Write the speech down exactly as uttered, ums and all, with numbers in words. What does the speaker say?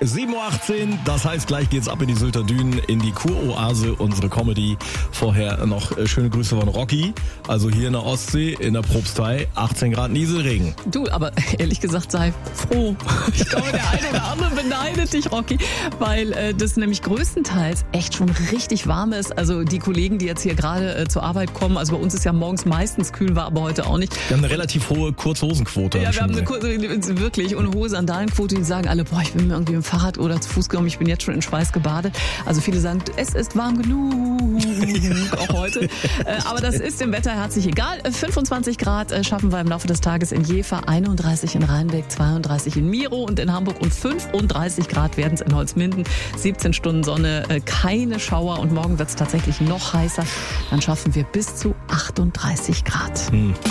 sieben Uhr achtzehn, das heißt, gleich geht's ab in die Sylter Dünen, in die Kuroase, unsere Comedy. Vorher noch schöne Grüße von Rocky, also hier in der Ostsee, in der Propstei, achtzehn Grad Nieselregen. Du, aber ehrlich gesagt, sei froh. Ich glaube, der eine oder andere beneidet dich, Rocky, weil äh, das nämlich größtenteils echt schon richtig warm ist. Also die Kollegen, die jetzt hier gerade äh, zur Arbeit kommen, also bei uns ist ja morgens meistens kühl, war aber heute auch nicht. Wir haben eine relativ hohe Kurzhosenquote. Ja, wir haben eine kurze, wirklich, und eine hohe Sandalenquote, die sagen alle, boah, ich bin mir irgendwie mit dem Fahrrad oder zu Fuß gekommen, ich bin jetzt schon in Schweiß gebadet. Also viele sagen, es ist warm genug, auch heute. Aber das ist dem Wetter herzlich egal. fünfundzwanzig Grad schaffen wir im Laufe des Tages in Jever, einunddreißig in Rheinbeck, zweiunddreißig in Miro und in Hamburg und fünfunddreißig Grad werden es in Holzminden. siebzehn Stunden Sonne, keine Schauer und morgen wird es tatsächlich noch heißer. Dann schaffen wir bis zu achtunddreißig Grad. Hm.